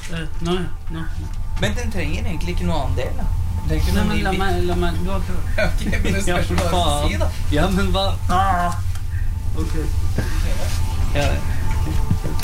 Nå. Men den trenger egentlig ikke noe annen del, da. Nei, men la meg du har prøvd. Ok, men det spørs hva du skal si, da. Ja, men hva? Ok. Ja, det.